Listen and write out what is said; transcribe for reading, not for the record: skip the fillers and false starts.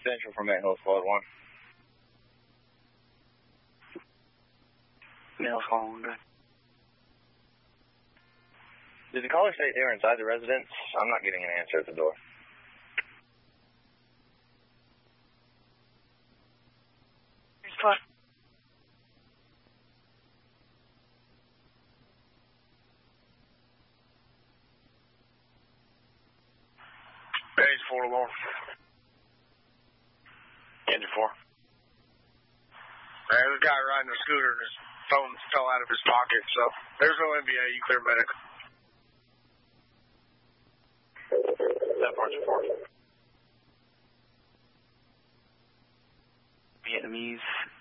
Central from Mint Hills, Squad 1. Mint Hills, Squad 1, good. Did the caller say they were inside the residence? I'm not getting an answer at the door. Squad. Page 4 alarm. Engine 4. There's a guy riding a scooter and his phone fell out of his pocket, so there's no NBA, you clear medic. That part's 4. Vietnamese.